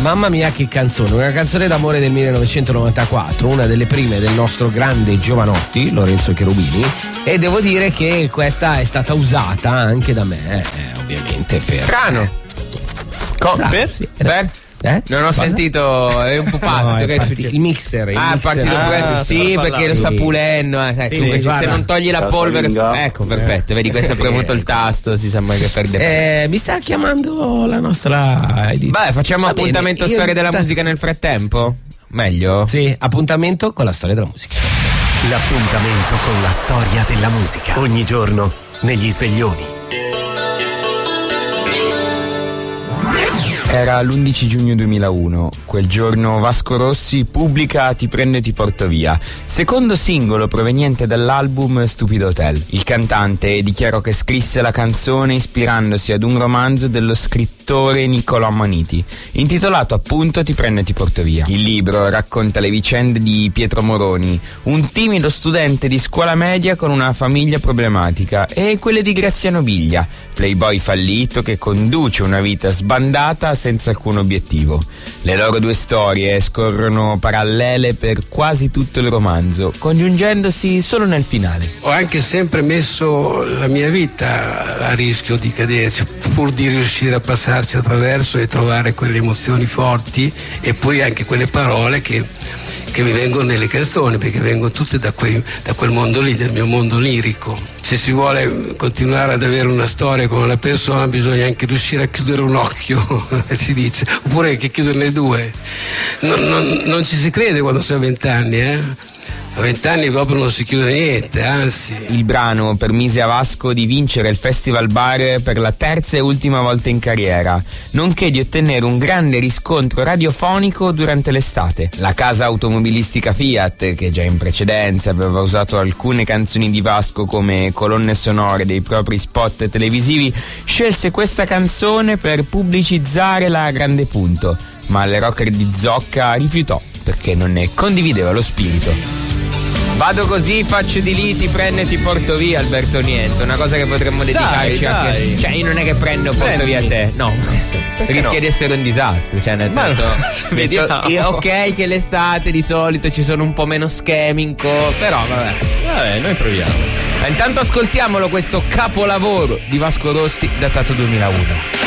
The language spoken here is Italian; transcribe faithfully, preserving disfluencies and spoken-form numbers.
mamma mia che canzone, una canzone d'amore del millenovecentonovantaquattro, una delle prime del nostro grande Giovanotti, Lorenzo Cherubini, e devo dire che questa è stata usata anche da me, eh, ovviamente per... Strano. Co- Strano, per? sì. Per? Eh? Non ho Cosa? sentito, è un pupazzo. No, è che è parti- successo? il mixer, il ah, mixer. partito Ah, pure- sì, sto perché parlando. lo sta Sì. pulendo. Eh, sai, Sì, comunque, guarda. se non togli la polvere, Casalinga. ecco, perfetto. Vedi, questo ha Sì, premuto il ecco. tasto, si sa mai che perde pezzi. Eh, mi sta chiamando la nostra Edith. Beh, facciamo Va bene, appuntamento io storia della intanto- musica nel frattempo? Meglio? Sì, appuntamento con la storia della musica. L'appuntamento con la storia della musica. Ogni giorno negli sveglioni. Era l'undici giugno duemilauno, quel giorno Vasco Rossi pubblica Ti prendo e ti porto via, secondo singolo proveniente dall'album Stupido Hotel. Il cantante dichiarò che scrisse la canzone ispirandosi ad un romanzo dello scrittore Niccolò Maniti, intitolato appunto Ti prendo e ti porto via. Il libro racconta le vicende di Pietro Moroni, un timido studente di scuola media con una famiglia problematica, e quelle di Graziano Biglia, playboy fallito che conduce una vita sbandata senza alcun obiettivo. Le loro due storie scorrono parallele per quasi tutto il romanzo, congiungendosi solo nel finale. Ho anche sempre messo la mia vita a rischio di caderci, pur di riuscire a passarci attraverso e trovare quelle emozioni forti e poi anche quelle parole che, che mi vengono nelle canzoni, perché vengono tutte da, quei, da quel mondo lì, del mio mondo lirico. Se si vuole continuare ad avere una storia con una persona bisogna anche riuscire a chiudere un occhio, si dice, oppure anche chiuderne due. Non, non, non ci si crede quando si ha vent'anni, eh? A vent'anni proprio non si chiude niente, anzi. Il brano permise a Vasco di vincere il Festival Bar per la terza e ultima volta in carriera, nonché di ottenere un grande riscontro radiofonico durante l'estate. La casa automobilistica Fiat, che già in precedenza aveva usato alcune canzoni di Vasco come colonne sonore dei propri spot televisivi, scelse questa canzone per pubblicizzare la Grande Punto, ma le rocker di Zocca rifiutò perché non ne condivideva lo spirito. Vado così, faccio di lì, ti prendo e ti porto via, Alberto Niente. Una cosa che potremmo dedicarci Dai, anche. dai. Cioè, io non è che prendo e porto Prendimi. via te. No. Rischia no? di essere un disastro. Cioè, nel Ma senso. no, visto- vediamo. io- ok, che l'estate di solito ci sono un po' meno schemico. Però vabbè. Vabbè, noi proviamo. Ma intanto ascoltiamolo questo capolavoro di Vasco Rossi datato duemilauno.